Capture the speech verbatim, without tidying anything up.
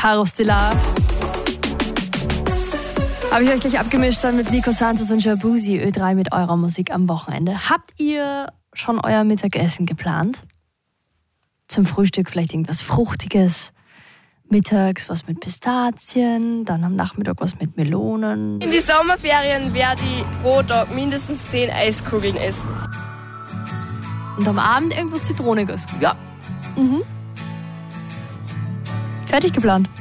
Caro Stellar. Habe ich euch gleich abgemischt dann mit Nico Santos und Shabuzi, Ö drei mit eurer Musik am Wochenende. Habt ihr schon euer Mittagessen geplant? Zum Frühstück vielleicht irgendwas Fruchtiges, mittags was mit Pistazien, dann am Nachmittag was mit Melonen. In die Sommerferien werde ich pro Tag mindestens zehn Eiskugeln essen. Und am Abend irgendwas Zitroniges. Ja. Mhm. Fertig geplant.